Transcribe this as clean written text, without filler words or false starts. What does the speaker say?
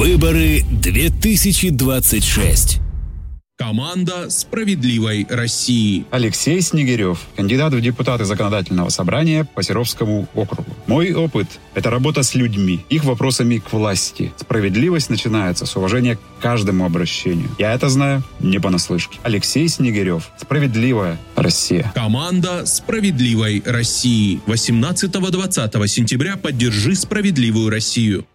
Выборы 2026. Команда «Справедливой России». Алексей Снегирев, кандидат в депутаты Законодательного собрания по Серовскому округу. Мой опыт – это работа с людьми, их вопросами к власти. Справедливость начинается с уважения к каждому обращению. Я это знаю не понаслышке. Алексей Снегирев. Справедливая Россия. Команда «Справедливой России». 18-20 сентября поддержи «Справедливую Россию».